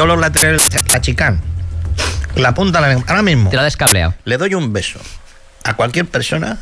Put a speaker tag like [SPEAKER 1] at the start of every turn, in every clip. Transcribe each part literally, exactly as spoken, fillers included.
[SPEAKER 1] todos los laterales, la chicán, la punta de la lengua. Ahora mismo.
[SPEAKER 2] Te lo ha descableado.
[SPEAKER 1] Le doy un beso a cualquier persona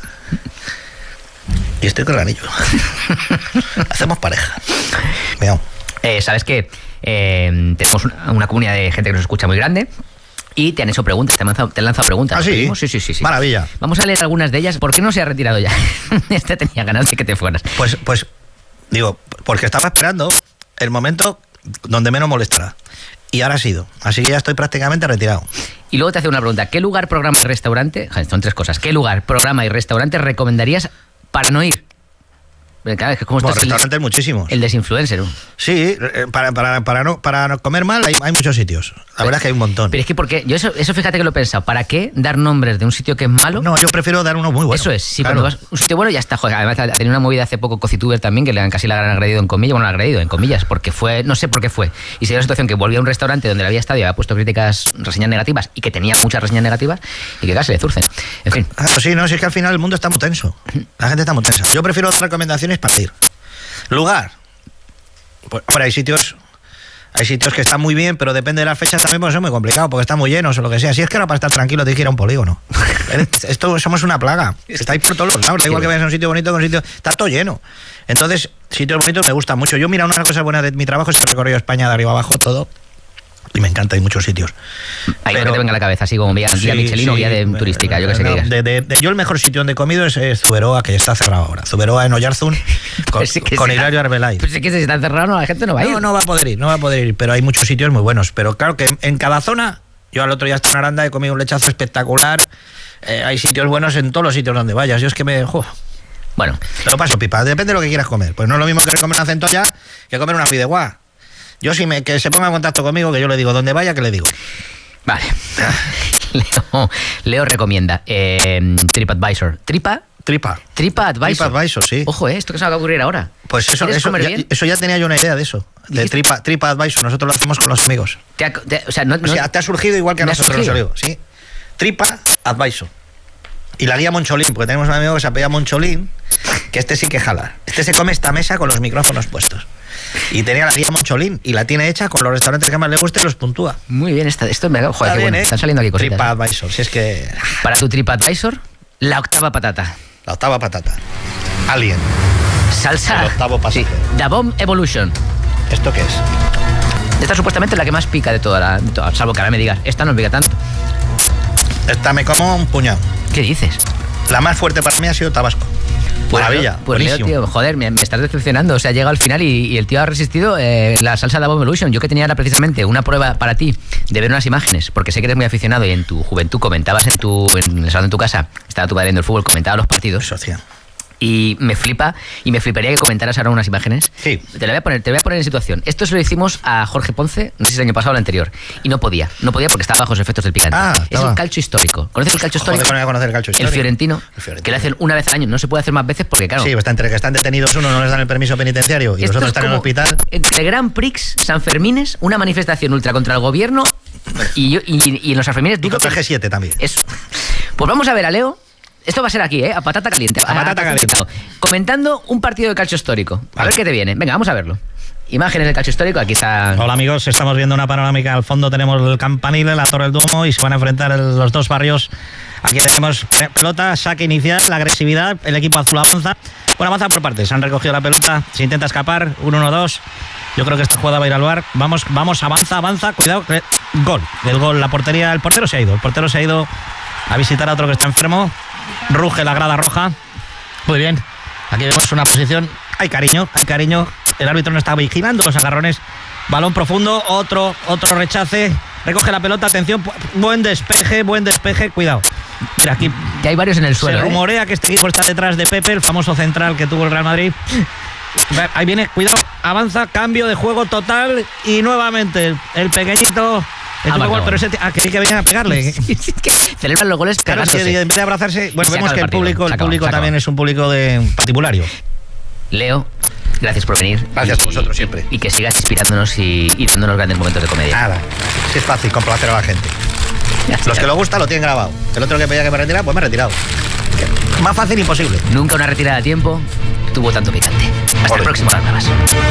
[SPEAKER 1] y estoy con el anillo. Hacemos pareja. Veamos.
[SPEAKER 2] Eh, ¿Sabes qué? Eh, tenemos una, una comunidad de gente que nos escucha muy grande. Y te han hecho preguntas, te han lanzado, te han lanzado preguntas.
[SPEAKER 1] ¿Ah, sí?
[SPEAKER 2] Sí, sí, sí, sí.
[SPEAKER 1] Maravilla.
[SPEAKER 2] Vamos a leer algunas de ellas. ¿Por qué no se ha retirado ya? Este tenía ganas de que te fueras.
[SPEAKER 1] Pues, pues, digo, porque estaba esperando el momento donde menos molestará. Y ahora ha sido. Así que ya estoy prácticamente retirado.
[SPEAKER 2] Y luego te hace una pregunta. ¿Qué lugar, programa y restaurante? Son tres cosas. ¿Qué lugar, programa y restaurante recomendarías para no ir? Claro, es que como
[SPEAKER 1] Bueno,
[SPEAKER 2] esto es
[SPEAKER 1] restaurantes
[SPEAKER 2] el,
[SPEAKER 1] muchísimos.
[SPEAKER 2] El desinfluencer, ¿no?
[SPEAKER 1] Sí, para, para, para, no, para no comer mal hay, hay muchos sitios. La
[SPEAKER 2] pero,
[SPEAKER 1] verdad es que hay un montón.
[SPEAKER 2] Pero es que porque yo eso, eso fíjate que lo he pensado. ¿Para qué dar nombres de un sitio que es malo?
[SPEAKER 1] No, yo prefiero dar uno muy bueno.
[SPEAKER 2] Eso es, sí,
[SPEAKER 1] claro.
[SPEAKER 2] cuando vas un sitio bueno ya está. Joder, además ha tenido una movida hace poco Cocituber también, que le han casi la han agredido en comillas, bueno, la han agredido en comillas, porque fue, no sé por qué fue. Y se dio la situación que volvía a un restaurante donde le había estado y había puesto críticas, reseñas negativas, y que tenía muchas reseñas negativas, y que casi le zurcen. En fin.
[SPEAKER 1] Claro, sí, no, si es que al final el mundo está muy tenso. La gente está muy tensa. Yo prefiero dar recomendaciones para ir. Lugar. Pues, hombre, hay sitios hay sitios que están muy bien, pero depende de las fechas también, pues es muy complicado, porque están muy llenos o lo que sea. Si es que ahora para estar tranquilo tienes que ir a un polígono. Esto somos una plaga. Estáis por todos los lados. Da igual que vayas a un sitio bonito, que un sitio... Está todo lleno. Entonces, sitios bonitos me gustan mucho. Yo, mira, una de las cosas buenas de mi trabajo es que he recorrido España de arriba abajo todo. Y me encanta, hay muchos sitios.
[SPEAKER 2] Hay pero, que te venga a la cabeza, así como guía,
[SPEAKER 1] sí,
[SPEAKER 2] guía Michelin o
[SPEAKER 1] sí,
[SPEAKER 2] guía de turística, yo que sé
[SPEAKER 1] no,
[SPEAKER 2] qué digas.
[SPEAKER 1] De, de, de, yo el mejor sitio donde he comido es, es Zuberoa, que está cerrado ahora. Zuberoa en Oyarzún, con, sí con Hilario Arbelay.
[SPEAKER 2] Pues es que si está cerrado, no, la gente no va a ir.
[SPEAKER 1] No, no va a poder ir, no va a poder ir, pero hay muchos sitios muy buenos. Pero claro que en, en cada zona, yo al otro día estaba en Aranda, he comido un lechazo espectacular. Eh, hay sitios buenos en todos los sitios donde vayas. Yo es que me... Jo,
[SPEAKER 2] bueno.
[SPEAKER 1] Te lo paso, pipa, depende de lo que quieras comer. Pues no es lo mismo querer comer una centolla que comer una fideuá. Yo si me, que se ponga en contacto conmigo, que yo le digo donde vaya, que le digo.
[SPEAKER 2] Vale. Leo, Leo recomienda eh, TripAdvisor. ¿Tripa?
[SPEAKER 1] Tripa.
[SPEAKER 2] TripAdvisor.
[SPEAKER 1] TripAdvisor, sí.
[SPEAKER 2] Ojo, ¿eh? ¿Esto que se va a ocurrir ahora?
[SPEAKER 1] Pues eso, eso, ya, eso ya tenía yo una idea de eso. De Tripa, TripAdvisor. Nosotros lo hacemos con los amigos.
[SPEAKER 2] Te ha, te, o sea, no, no,
[SPEAKER 1] o sea, te ha surgido igual que a nosotros nos salió. Sí. TripAdvisor. Y la guía Moncholín, porque tenemos un amigo que se apellida Moncholín, que este sí que jala. Este se come esta mesa con los micrófonos puestos. Y tenía la guía Moncholín y la tiene hecha con los restaurantes que más le gusta y los puntúa.
[SPEAKER 2] Muy bien, esta, esto me... Joder,
[SPEAKER 1] Está
[SPEAKER 2] qué
[SPEAKER 1] bien,
[SPEAKER 2] bueno.
[SPEAKER 1] ¿eh?
[SPEAKER 2] Están saliendo aquí cositas.
[SPEAKER 1] TripAdvisor, si es que...
[SPEAKER 2] Para tu TripAdvisor, la octava patata.
[SPEAKER 1] La octava patata. Alien.
[SPEAKER 2] Salsa.
[SPEAKER 1] El octavo pasajero.
[SPEAKER 2] Sí. Da Bomb Evolution.
[SPEAKER 1] ¿Esto qué es?
[SPEAKER 2] Esta supuestamente es la que más pica de toda la... De toda, salvo que ahora me digas, esta no pica tanto.
[SPEAKER 1] Esta me como un puñado.
[SPEAKER 2] ¿Qué dices?
[SPEAKER 1] La más fuerte para mí ha sido Tabasco.
[SPEAKER 2] Pues,
[SPEAKER 1] maravilla,
[SPEAKER 2] pues Leo, tío, joder, me, me estás decepcionando. O sea, llega al final y, y el tío ha resistido eh, la salsa de Bomb Evolution. Yo que tenía ahora precisamente una prueba para ti de ver unas imágenes, porque sé que eres muy aficionado y en tu juventud comentabas en tu en el salón de tu casa, estaba tu padre viendo el fútbol, comentaba los partidos.
[SPEAKER 1] Socia.
[SPEAKER 2] Y me flipa, y me fliparía que comentaras ahora unas imágenes.
[SPEAKER 1] Sí.
[SPEAKER 2] Te lo voy a poner, te voy a poner en situación. Esto se lo hicimos a Jorge Ponce, no sé si el año pasado o el anterior. Y no podía, no podía porque estaba bajo los efectos del picante.
[SPEAKER 1] Ah,
[SPEAKER 2] es
[SPEAKER 1] estaba.
[SPEAKER 2] el calcio histórico. ¿Conoces el calcio histórico?
[SPEAKER 1] Joder, no voy a conocer el calcio histórico.
[SPEAKER 2] El fiorentino,
[SPEAKER 1] El fiorentino.
[SPEAKER 2] que le hacen una vez al año. No se puede hacer más veces porque, claro.
[SPEAKER 1] Sí, está entre que están detenidos uno, no les dan el permiso penitenciario y los otros están en el hospital.
[SPEAKER 2] Entre el Grand Prix, San Fermines, una manifestación ultra contra el gobierno y, y, y en los San Fermines...
[SPEAKER 1] Y contra el G siete también.
[SPEAKER 2] Eso. Pues vamos a ver a Leo. Esto va a ser aquí, ¿eh? A patata caliente.
[SPEAKER 1] A patata caliente.
[SPEAKER 2] Comentando un partido de calcio histórico. A
[SPEAKER 1] vale.
[SPEAKER 2] ver qué te viene. Venga, vamos a verlo. Imágenes del calcio histórico, aquí está...
[SPEAKER 3] Hola amigos, estamos viendo una panorámica. Al fondo tenemos el Campanile, la Torre del Duomo y se van a enfrentar el, los dos barrios. Aquí tenemos pelota, saque inicial, la agresividad, el equipo azul avanza. Bueno, avanza por partes, han recogido la pelota, se intenta escapar, uno uno dos. Yo creo que esta jugada va a ir al bar. Vamos, vamos, avanza, avanza, cuidado. Gol, el gol, la portería, el portero se ha ido. El portero se ha ido a visitar a otro que está enfermo. Ruge la grada roja. Muy bien, aquí vemos una posición. Hay cariño, hay cariño. El árbitro no está vigilando los agarrones. Balón profundo, otro, otro rechace. Recoge la pelota, atención, buen despeje, buen despeje, cuidado. Mira, aquí
[SPEAKER 2] ya hay varios en el suelo.
[SPEAKER 3] Se rumorea
[SPEAKER 2] ¿eh?
[SPEAKER 3] que este equipo está detrás de Pepe, el famoso central que tuvo el Real Madrid. Ahí viene, cuidado, avanza, cambio de juego total y nuevamente el pequeñito. El ah, gol, pero ese, ah, creí que venía a pegarle.
[SPEAKER 2] Celebran los goles
[SPEAKER 3] claro,
[SPEAKER 2] cagándose.
[SPEAKER 3] Sí, en vez de abrazarse, bueno,
[SPEAKER 2] se
[SPEAKER 3] vemos que el
[SPEAKER 2] partido,
[SPEAKER 3] público, el
[SPEAKER 2] acabó,
[SPEAKER 3] público también es un público de patibulario.
[SPEAKER 2] Leo, gracias por venir.
[SPEAKER 1] Gracias
[SPEAKER 2] y,
[SPEAKER 1] a vosotros siempre.
[SPEAKER 2] Y que sigas inspirándonos y, y dándonos grandes momentos de comedia.
[SPEAKER 1] Nada, sí es fácil complacer a la gente. Gracias. Los que lo gusta lo tienen grabado. El otro que pedía que me retirara, pues me he retirado. Más fácil imposible.
[SPEAKER 2] Nunca una retirada a tiempo tuvo tanto picante. Hasta Olé. El próximo Las Bravas.